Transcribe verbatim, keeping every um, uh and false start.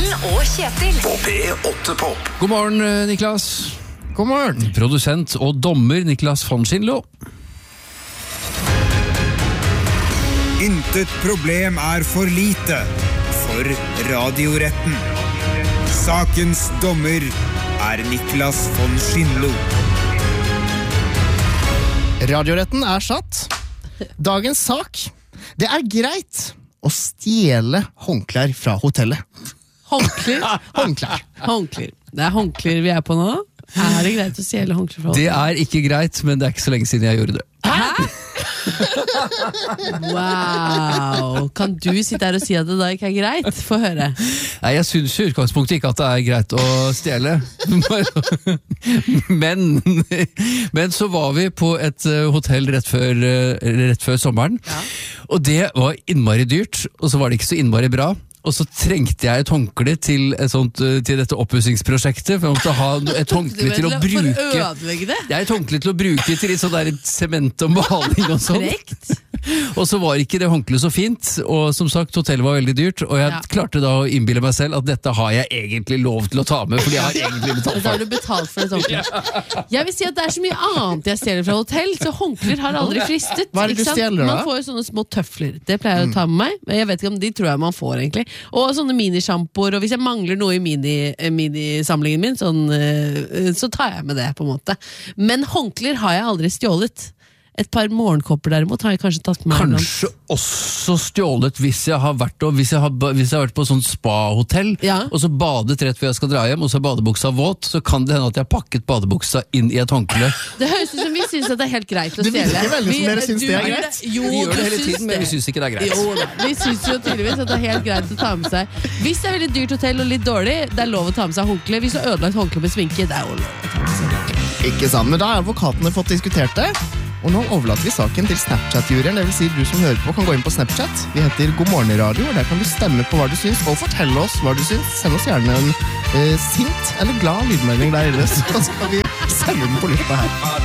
Morgen og Kjetil. På P åtte Pop. God morgen, Niklas. God morgen. Produsent og dommer Niklas von Schindlo. Intet problem er for lite for radioretten. Sakens dommer er Niklas von Schindlo. Radioretten er satt. Dagens sak. Det er greit å stjele håndklær fra hotellet. Håndklær? Håndklær. Håndklær. Det er håndklær vi er på nå. Er det greit å stjele håndklær fra Det hotellet? er ikke greit, men det er ikke så lenge siden jeg gjorde det. Hæ? Wow. Kan du sitte her og si at det da ikke er greit? Få høre. Nei, jeg synes i utgangspunktet ikke at det er greit å stjele. Men, men så var vi på et hotell rett før, rett før sommeren, ja. Og det var innmari dyrt, og så var det ikke så innmari bra. Og så trengte jeg et håndkle til, et sånt, til dette oppussingsprosjektet, for jeg måtte ha et håndkle til å bruke. For å ødelegge det? Det er et håndkle til å bruke til litt sånn der sement og maling og sånn. Og så var ikke det håndkle så fint, og som sagt, hotellet var veldig dyrt, og jeg ja. klarte da å innbille meg selv at dette har jeg egentlig lov til å ta med, fordi jeg har egentlig betalt for det. Da har du betalt for et håndkle. Jeg vil si at det er så mye annet jeg stjeler fra hotell, så håndklær har aldri fristet. Hva er det du stjeler da? Man får jo sånne små tøfler, det pleier jeg å ta med meg, men jeg vet ikke om de tror jeg man får egentlig. Og sånne minishampoer, og hvis jeg mangler noe i mini, minisamlingen min, sånn, så tar jeg med det på en måte. Men håndklær har jeg aldri stjålet. Et par morgenkopper derimot har jeg kanskje tatt med meg. Kanskje også stjålet hvis jeg har vært, og hvis jeg har, hvis jeg har vært på sånn spa-hotell, ja. Og så badet rett før jeg skal dra hjem, og så er badebuksa våt, så kan det hende at jeg har pakket badebuksa inn i et håndkle. Det høres ut som vi synes at det er helt greit å stjele. Det virker veldig som dere synes det er greit. Jo, vi gjør det hele tiden, det. Men vi synes ikke det er greit. Jo, vi synes jo tydeligvis at det er helt greit å ta med seg. Hvis det er veldig dyrt hotell og litt dårlig, det er lov å ta med seg håndkle. Hvis du har ødelagt håndkle med sminke, det er jo lov å ta med seg håndkle. Ikke sant, men da har advokatene fått diskutert det. Og nå overlater vi saken til Snapchat-juryen, det vil si du som hører på kan gå inn på Snapchat. Vi heter God morgen i radio, og der kan du stemme på hva du syns, og fortelle oss hva du syns. Send oss gjerne en eh, sint eller glad lydmelding der inne, så skal vi sende den på lufta her.